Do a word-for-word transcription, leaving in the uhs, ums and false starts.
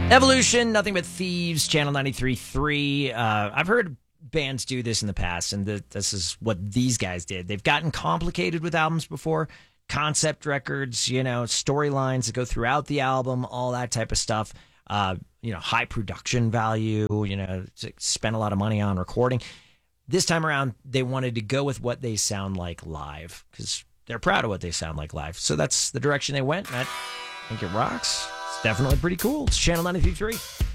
Evolution, Nothing But Thieves, Channel ninety-three point three. Uh, I've heard bands do this in the past, and th- this is what these guys did. They've gotten complicated with albums before, concept records, you know, storylines that go throughout the album, all that type of stuff. Uh, you know, high production value, you know, spend a lot of money on recording. This time around, they wanted to go with what they sound like live because they're proud of what they sound like live. So that's the direction they went, and I think it rocks. It's definitely pretty cool. It's Channel ninety-three point three.